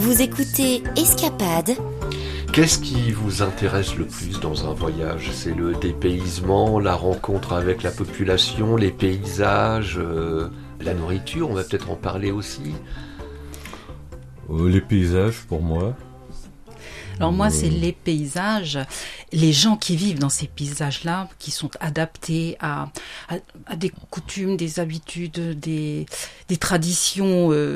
Vous écoutez Escapade. Qu'est-ce qui vous intéresse le plus dans un voyage ? C'est le dépaysement, la rencontre avec la population, les paysages, la nourriture, on va peut-être en parler aussi. Les paysages pour moi. Alors moi, c'est les paysages, les gens qui vivent dans ces paysages-là, qui sont adaptés à des coutumes, des habitudes, des traditions